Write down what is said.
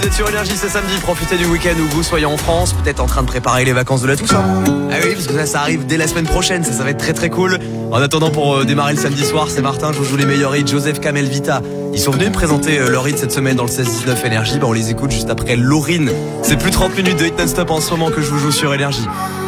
Vous êtes sur Énergie ce samedi, profitez du week-end où vous soyez en France, peut-être en train de préparer les vacances de la Toussaint. Ah oui, parce que ça arrive dès la semaine prochaine, ça va être très très cool. En attendant, pour démarrer le samedi soir, c'est Martin, je vous joue les meilleurs hits, Joseph, Kamel, Vita. Ils sont venus me présenter leur hit cette semaine dans le 16-19 Énergie, on les écoute juste après Laurine. C'est plus 30 minutes de hit non-stop en ce moment que je vous joue sur Énergie.